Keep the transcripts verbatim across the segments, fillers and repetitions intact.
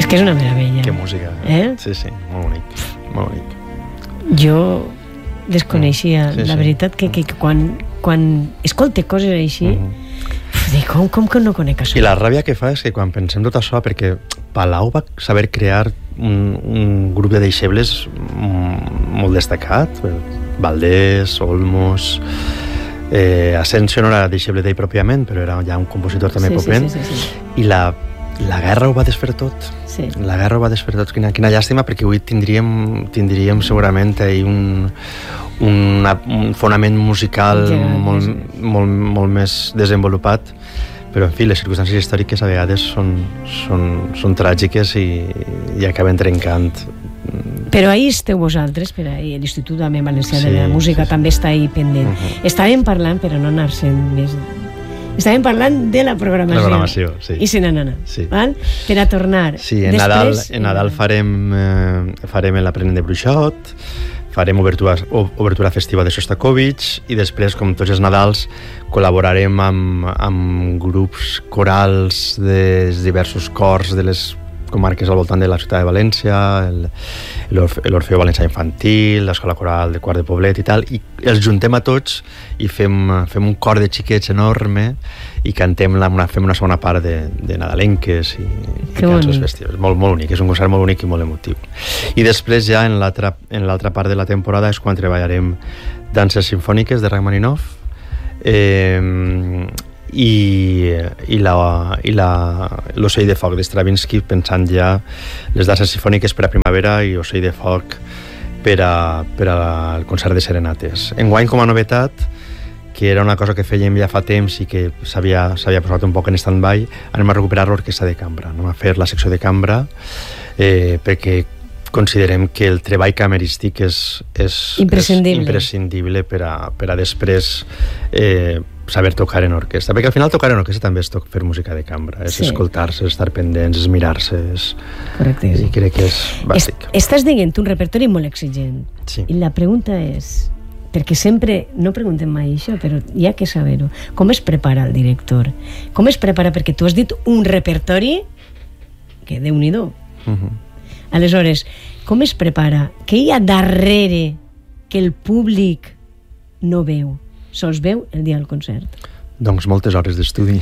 que és una meravella. Que música. Eh? Sí, sí, molt bonic, molt bonic. Jo desconeixia, sí, la sí. veritat, que, que quan, quan escolte coses així, mm. dic, com, com que no conec això? I la ràbia que fa és que quan pensem tot això, perquè Palau va saber crear un, un grup de deixebles molt destacat, Valdés, Olmos, eh, Asensio no era deixeble d'ell pròpiament, però era ja un compositor també sí, potent, sí, sí, sí, sí. i la, la guerra ho va desfer tot. Sí. La guerra ho va desfer tot. Quina, quina llàstima, perquè avui tindríem, tindríem segurament ahir un, un, un fonament musical ja, molt, sí. molt, molt més desenvolupat, però en fi, les circumstàncies històriques a vegades són, són, són tràgiques i, i acaben trencant. Però ahir esteu vosaltres, per ahir, l'Institut també Valencià Sí, de la Música sí, sí. també està ahí pendent. Uh-huh. Estàvem parlant, però no anar-se'n més... Estàvem parlant de la programació. La programació, sí. I se n'anà, Sí. val? Per a tornar. Sí, en Després, Nadal, en Nadal farem, eh, farem l'aprenent de Bruixot, farem obertura, obertura festiva de Shostakovich i després, com tots els Nadals, col·laborarem amb, amb grups corals de diversos cors de les comarques al voltant de la ciutat de València, l'Orfeo Valencià Infantil, l'Escola Coral de Quart de Poblet i tal, i els juntem a tots i fem, fem un cor de xiquets enorme i cantem la, una, fem una segona part de, de nadalenques i, i cançons festives. Molt, molt únic, és un concert molt únic i molt emotiu. I després ja en l'altra en l'altra part de la temporada és quan treballarem danses simfòniques de Rachmaninoff, eh, i, i la i la l'Ocell de Foc de Stravinsky, pensant ja les danses sinfòniques per a primavera i Ocell de Foc per a, per al concert de serenates. Enguany, com a novetat, que era una cosa que fèiem ja fa temps i que s'havia posat un poc en stand-by, anem a recuperar l'orquestra de cambra, anem a fer la secció de cambra, eh, perquè considerem que el treball camerístic és, és, imprescindible. és imprescindible per a, per a després eh, saber tocar en orquestra, perquè al final tocar en orquestra també és fer música de cambra, és sí. escoltar-se, és estar pendents, és mirar-se, és... Correcte. I crec que és bàsic. Est estàs dient un repertori molt exigent, sí. I la pregunta és, perquè sempre, no preguntem mai això, però hi ha que saber-ho, com es prepara el director? Com es prepara? Perquè tu has dit un repertori que Déu-n'hi-do. Uh-huh. Aleshores, com es prepara? Què hi ha darrere que el públic no veu? Sols veu el dia del concert? Doncs moltes hores d'estudi.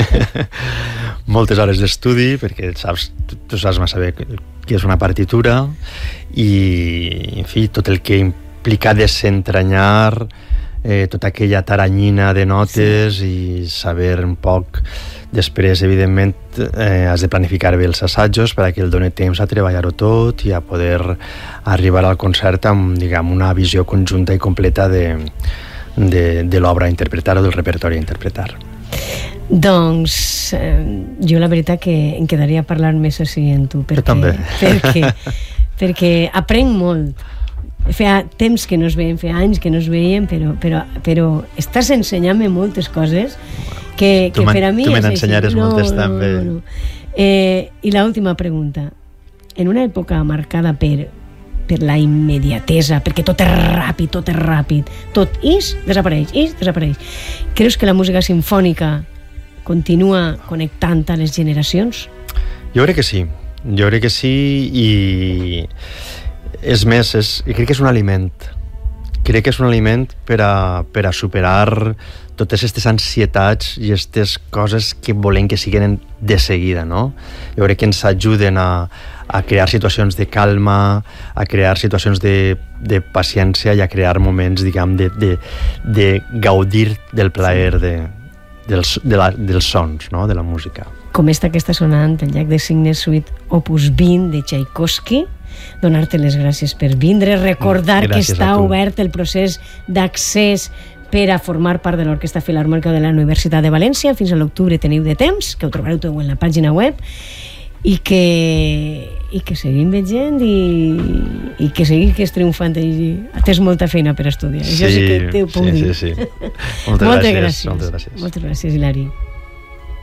Moltes hores d'estudi, perquè saps, tu, tu saps massa bé què és una partitura i, en fi, tot el que implica desentranyar eh, tota aquella taranyina de notes, sí. I saber un poc. Després, evidentment, eh, has de planificar bé els assajos perquè el doni temps a treballar-ho tot i a poder arribar al concert amb, diguem, una visió conjunta i completa de, de, de l'obra a interpretar o del repertori a interpretar. Doncs eh, jo la veritat que em quedaria a parlar més així amb tu, perquè, jo també. perquè, perquè aprenc molt. Feia temps que no es veiem, feia anys que no es veiem, però, però, però estàs ensenyant-me moltes coses que, que per a mi... Tu me n'ensenyaràs no, moltes, no, també. No, no. Eh, I l'última pregunta. En una època marcada per, per la immediatesa, perquè tot és ràpid, tot és ràpid, tot ix, desapareix, ix, desapareix. Creus que la música sinfònica continua connectant a les generacions? Jo crec que sí. Jo crec que sí i... És més, és, crec que és un aliment. Crec que és un aliment per a, per a superar totes aquestes ansietats i aquestes coses que volem que siguin de seguida, no? Jo crec que ens ajuden a, a crear situacions de calma, a crear situacions de, de paciència i a crear moments, diguem, de, de, de gaudir del plaer de, dels, de la, dels sons, no? De la música. Com esta que està sonant, el Llac de Cignes Suite Opus vint de Tchaikovsky, donar-te les gràcies per vindre, recordar gràcies que està obert el procés d'accés per a formar part de l'Orquestra Filharmònica de la Universitat de València. Fins a l'octubre teniu de temps, que ho trobareu tot en la pàgina web, i que, i que seguim veient i, i que seguim que és triomfant. I tens molta feina per estudiar. Sí, això sí que t'ho puc sí, dir. Sí, sí. Moltes, moltes gràcies. gràcies. Moltes gràcies. Moltes gràcies, Hilari.